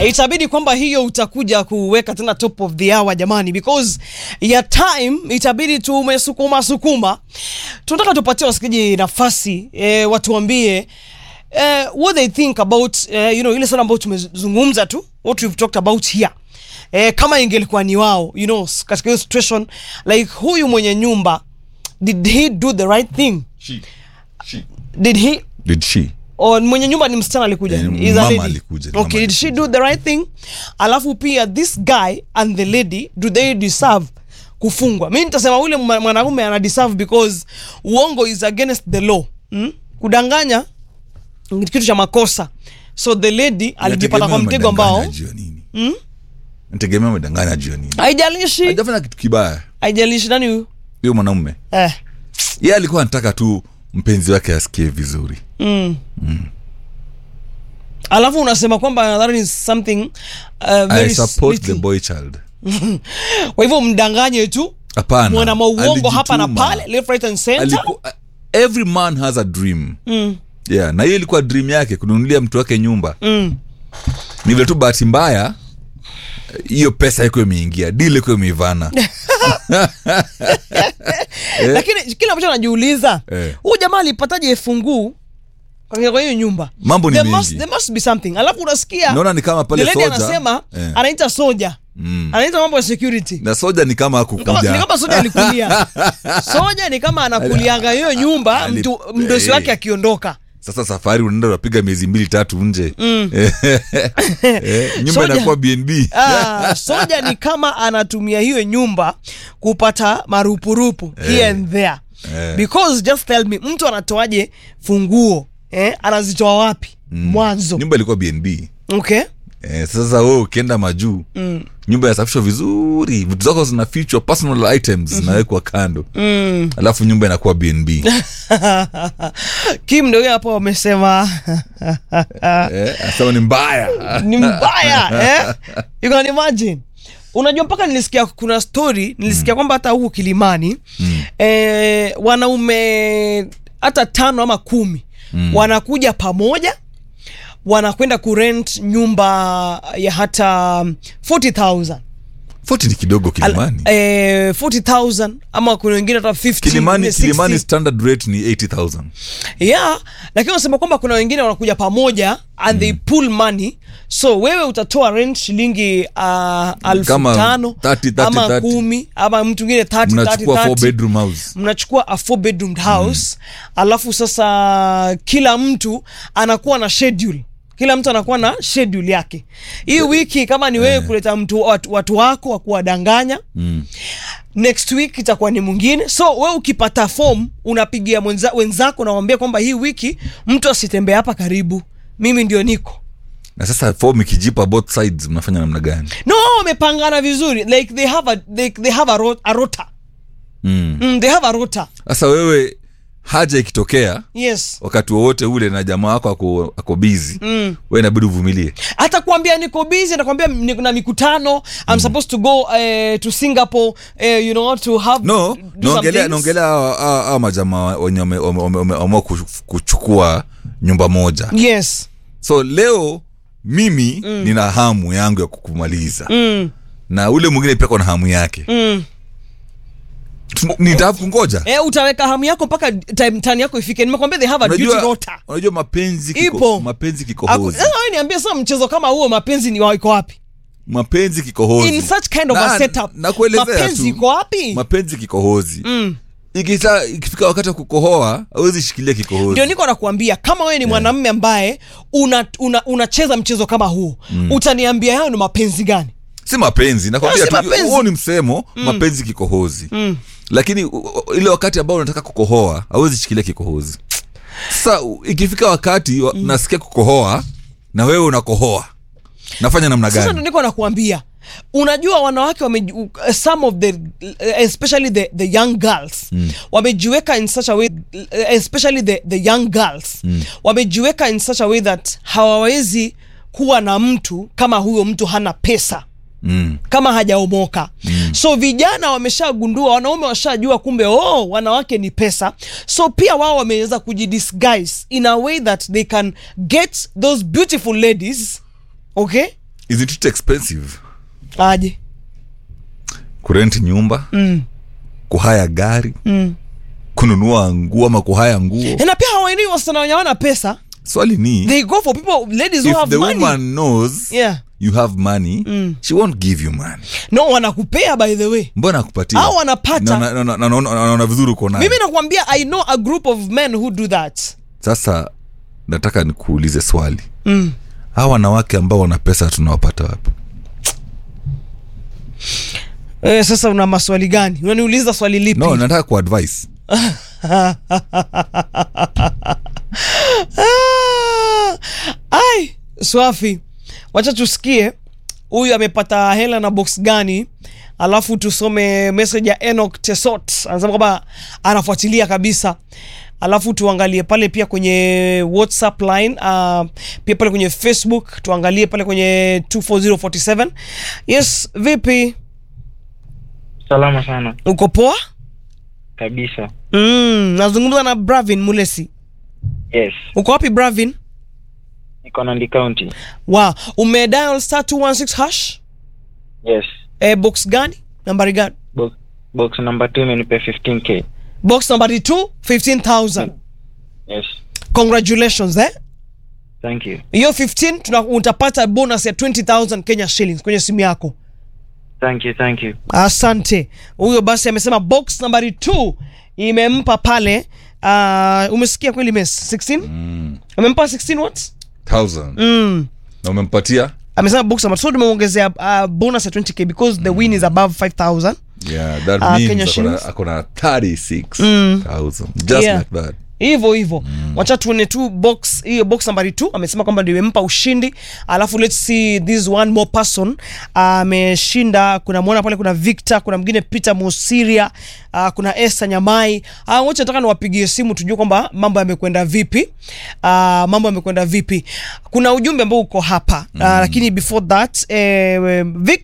Itabidi kwamba hiyo utakuja kuweka tena top of the hour jamani, because ya time itabidi tumesukuma. Tunataka tupatie wasikaji nafasi watuambie what they think about ile swala ambayo tumezungumza tu, what we've talked about here. Kama ingelikuwa ni wao, katika hiyo situation, like huyu mwenye nyumba, did he do the right thing? She. Did she? Or mwenye nyumba ni msichana alikuja? Mama alikuja. Okay, did she do the right thing? Alafu pia this guy and the lady, do they deserve kufungwa? Mimi nitasema ule mwanaume ana deserve, because uongo is against the law. Kudanganya ni kitu cha makosa. So the lady alijipata kwa mtego ambao nitegemea mdanganya jioni. Haijalishi. Hajafanya kitu kibaya. Haijalishi nani huyo? Huyo mwanaume. Yeye alikuwa anataka tu mpenzi wake asikie vizuri. Alafu unasema kwamba that is something very I support little. the boy child. Kwa hivyo mdanganye tu. Hapana. Mwana mauongo hapa na pale, left right and center. Every man has a dream. Yeah, na hiyo ilikuwa dream yake, kununulia mtu wake nyumba. Ni vile tu bahati mbaya hiyo pesa iko imeingia, deal iko imeivana. Lakini kila mtu anajiuliza, huyu jamaa alipataje fungu kwa hiyo nyumba? Mambo ni mengi. There must be something. Alafu unasikia naona ni kama pale soja anasema anaita soja. Anaita mambo ya security. Na soja ni kama hakukuja. Ni kama soja alikulia. Soja ni kama anakulianga hiyo nyumba mdosi wake akiondoka. Sasa safari unaenda unapiga miezi 2-3 nje. Nyumba inakuwa BNB. Soja ni kama anatumia hiyo nyumba kupata marupurupu here and there. Because just tell me, mtu anatoaje funguo? Anazitoa wapi? Mwanzo. Nyumba ilikuwa BNB. Okay. Sasa wewe ukienda majuu, nyumba yasafishwa vizuri, vitu zako zinafichwa, personal items zinawekwa kando. Alafu nyumba inakuwa BNB. Kim ndio hapo wamesema asema ni mbaya. Ni mbaya, You can imagine. Unajua mpaka nilisikia kuna story, nilisikia kwamba hata huko Kilimani wanaume hata 5 ama 10 wanakuja pamoja, wanakwenda kurent nyumba ya hata 40,000. 40 ni kidogo Kilimani. 40,000 ama kuna wengine hata 50. Kilimani standard rate ni 80,000. Yeah, lakini wanasema kwamba kuna wengine wanakuja pamoja and they pull money. So wewe utatoa rent shilingi 5,000 ama 10 ama mtu mwingine 30. Mnachukua 4 bedroom house. Mnachukua a 4 bedroom house. Alafu sasa kila mtu anakuwa na schedule. Kila mtu anakuwa na schedule yake. Hii wiki kama ni wewe kuleta watu wako wa kuwadanganya, next week itakuwa ni mwingine. So wewe ukipata form unapigia wenzako na waambia kwamba hii wiki mtu asitembee hapa karibu, mimi ndio niko. Na sasa form ikijipa both sides mnafanya namna gani? No, wamepangana vizuri, like they have a rota. They have a rota. Sasa wewe haja ikitokea, yes, wakati wowote ule na jamaa wako ako busy, wewe inabidi uvumilie. Hata kuambia niko busy, atakwambia na mikutano, I'm supposed to go to Singapore, to have naongelea majamaa wenye wameamua kuchukua nyumba moja. Yes. So leo mimi nina hamu yangu ya kukumaliza. Na ule mwingine pia kuna hamu yake. Nitaafu kungoja. Utaweka hamu yako mpaka time yako ifike. Nimekwambia they have a duty rota. Unajua mapenzi kikohozi. Sasa wewe niambie, sasa mchezo kama huo mapenzi ni iko wapi? Mapenzi kikohozi. In such kind of a setup. Mapenzi iko wapi? Mapenzi kikohozi. Ikifika wakati wa kukohoa, hauwezi shikilia kikohozi. Ndio niko nakuambia, kama wewe ni mwanamume ambaye unacheza mchezo kama huo, utaniambia hayo ni mapenzi gani? Si mapenzi, nakwambia tu huo ni msemo, mapenzi kikohozi. Lakini ile wakati ambao unataka kukohoa, hauwezi shikilia kikohozi. Sasa ikifika wakati nasikia kukohoa na wewe unakohoa, nafanya namna gani? Sasa ndio niko nakuambia. Unajua wanawake some of the especially the young girls wamejiweka in such a way, especially the young girls wamejiweka in such a way that hawawezi kuwa na mtu kama huyo mtu hana pesa. Kama hajaomoka. So vijana wameshagundua, wanaume washajua kumbe wanawake ni pesa. So pia wao wameweza kujidisguise in a way that they can get those beautiful ladies, okay, Is it expensive? Aje. Kurent nyumba, kuhaya gari, kununua nguo ama kuhaya nguo. Na pia hawaelewi wasichana wenye hawana pesa. Swali ni, they go for people, ladies who have money. If the woman knows you have money, she won't give you money. No, wanakupea by the way. Mbona akupatia? Au wanapata. Na vizuri uko nayo. Mimi nakwambia I know a group of men who do that. Sasa nataka nikuulize swali. Hawa wanawake ambao wana pesa tunawapata wapi? Sasa una maswali gani? Unaniuliza swali lipi? No, nataka ku advice. Ai, Swafi. Wacha tusikie huyu amepata hela na box gani, alafu tusome message ya Enoch Tesot. Anasema kwamba anafuatilia kabisa. Alafu tuangalie pale pia kwenye WhatsApp line, pia pale kwenye Facebook, tuangalie pale kwenye 24047. Yes, vipi? Salama sana. Uko poa? Kabisa. Nazungumza na Bravin Mulesi. Yes. Uko wapi Bravin? Niko Nandi County. Wow, umedial *216#? Yes. Box gani? Nambari gani? Box number 2 imenipa 15k. Box number 2 15,000. Yes. Congratulations Thank you. Hiyo 15 utapata bonus ya 20,000 Kenya shillings kwenye simu yako. Thank you. Asante. Huyo basi amesema box number 2 imempa pale umesikia kweli mes 16? Amempa 16 what? 1000. Na umempatia? Amesema box number 2 tumeongezea bonus ya 20k because the win is above 5,000. Yeah, that means akona 36,000. Just like that. Hivyo. Wacha tuone tu box, hiyo box number 2 amesema kwamba ndio imempa ushindi. Alafu let's see this one more person ameshinda. Kuna muona pale, kuna Victor, kuna mwingine Peter Musiria, kuna Esther Nyamai. Wote nataka niwapigie simu tujue kwamba mambo yamekwenda vipi. Kuna ujumbe ambao uko hapa lakini before that Victor